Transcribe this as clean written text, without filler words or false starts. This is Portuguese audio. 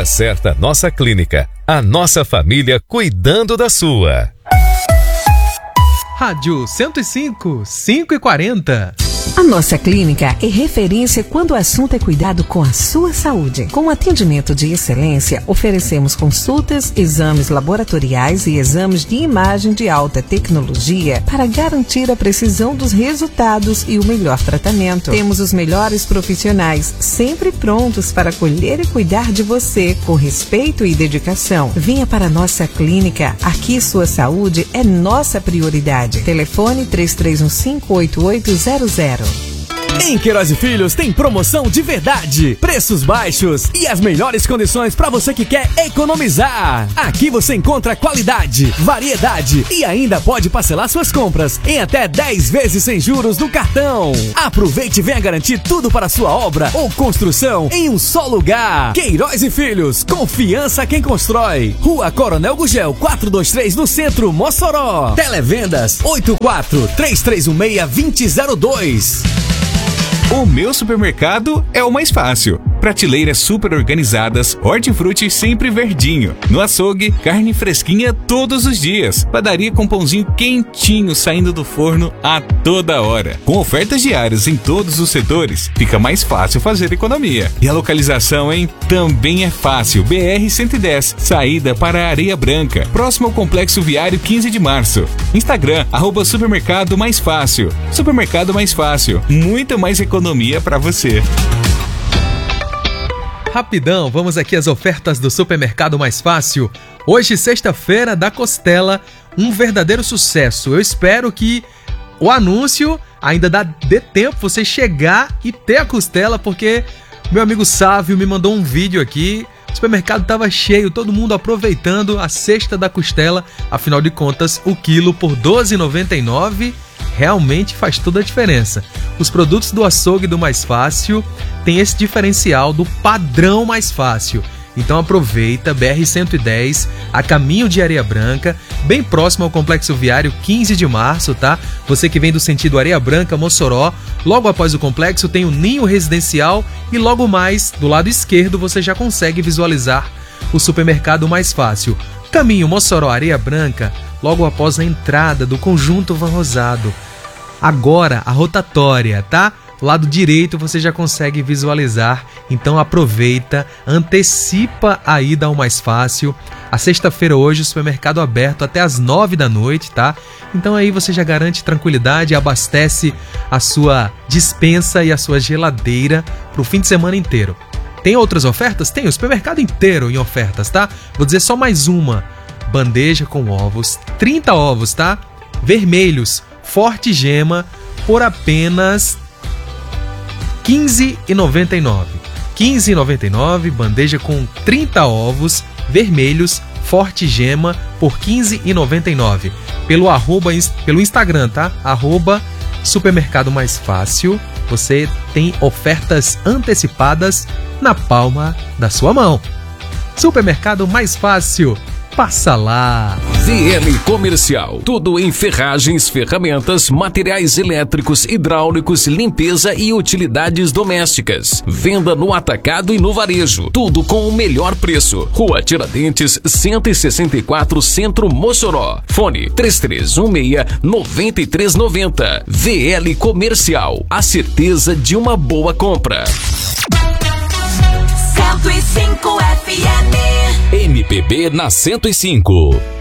certa nossa clínica, a nossa família cuidando da sua. Rádio 105, 5h40. A nossa clínica é referência quando o assunto é cuidado com a sua saúde. Com atendimento de excelência, oferecemos consultas, exames laboratoriais e exames de imagem de alta tecnologia para garantir a precisão dos resultados e o melhor tratamento. Temos os melhores profissionais sempre prontos para acolher e cuidar de você com respeito e dedicação. Venha para a nossa clínica. Aqui sua saúde é nossa prioridade. Telefone 3315-8800. Em Queiroz e Filhos tem promoção de verdade, preços baixos e as melhores condições para você que quer economizar. Aqui você encontra qualidade, variedade e ainda pode parcelar suas compras em até 10 vezes sem juros no cartão. Aproveite e venha garantir tudo para sua obra ou construção em um só lugar. Queiroz e Filhos, confiança quem constrói. Rua Coronel Gugel 423 no centro, Mossoró. Televendas 84-3316-2002. O meu supermercado é o mais fácil. Prateleiras super organizadas, hortifruti sempre verdinho. No açougue, carne fresquinha todos os dias. Padaria com pãozinho quentinho saindo do forno a toda hora. Com ofertas diárias em todos os setores, fica mais fácil fazer economia. E a localização, hein? Também é fácil. BR-110, saída para a Areia Branca, próximo ao Complexo Viário 15 de Março. Instagram, @Supermercado Mais Fácil. Supermercado Mais Fácil, muita mais economia para você. Rapidão, vamos aqui às ofertas do Supermercado Mais Fácil. Hoje, sexta-feira da costela, um verdadeiro sucesso. Eu espero que o anúncio ainda dê tempo você chegar e ter a costela, porque meu amigo Sávio me mandou um vídeo aqui. O supermercado estava cheio, todo mundo aproveitando a cesta da costela. Afinal de contas, o quilo por R$ 12,99 realmente faz toda a diferença. Os produtos do açougue do Mais Fácil têm esse diferencial do padrão Mais Fácil. Então aproveita, BR-110, a caminho de Areia Branca, bem próximo ao Complexo Viário 15 de Março, tá? Você que vem do sentido Areia Branca, Mossoró, logo após o complexo tem o Ninho Residencial e logo mais, do lado esquerdo, você já consegue visualizar o Supermercado Mais Fácil. Caminho Mossoró, Areia Branca, logo após a entrada do Conjunto Van Rosado. Agora a rotatória, tá? Lado direito você já consegue visualizar, então aproveita, antecipa a ida ao Mais Fácil. A sexta-feira hoje o supermercado aberto até às 9 da noite, tá? Então aí você já garante tranquilidade e abastece a sua despensa e a sua geladeira pro fim de semana inteiro. Tem outras ofertas? Tem, o supermercado inteiro em ofertas, tá? Vou dizer só mais uma. Bandeja com ovos, 30 ovos, tá? Vermelhos, Forte Gema, por apenas R$ 15,99. R$ 15,99, bandeja com 30 ovos vermelhos, Forte Gema, por R$ 15,99. Pelo Instagram, tá? @Supermercado Mais Fácil. Você tem ofertas antecipadas na palma da sua mão. Supermercado Mais Fácil. Passa lá! VL Comercial. Tudo em ferragens, ferramentas, materiais elétricos, hidráulicos, limpeza e utilidades domésticas. Venda no atacado e no varejo. Tudo com o melhor preço. Rua Tiradentes, 164, Centro, Mossoró. Fone 3316-9390. VL Comercial. A certeza de uma boa compra. 105 FM. MPB na 105.